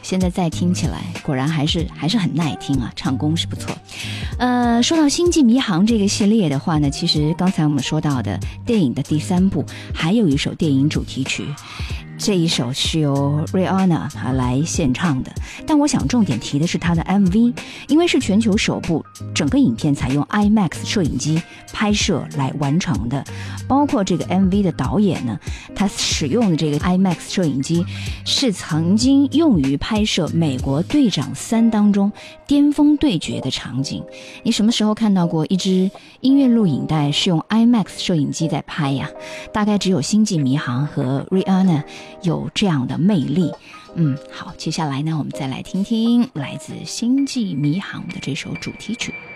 现在再听起来果然还是很耐听啊，唱功是不错。说到星际迷航这个系列的话呢，其实刚才我们说到的电影的第3部还有一首电影主题曲，这一首是由 Rihanna 来献唱的，但我想重点提的是她的 MV， 因为是全球首部整个影片采用 IMAX 摄影机拍摄来完成的，包括这个 MV 的导演呢，他使用的这个 IMAX 摄影机是曾经用于拍摄美国队长3当中巅峰对决的场景。你什么时候看到过一支音乐录影带是用 IMAX 摄影机在拍呀？大概只有星际迷航和 Rihanna 有这样的魅力。好，接下来呢，我们再来听听来自星际迷航的这首主题曲。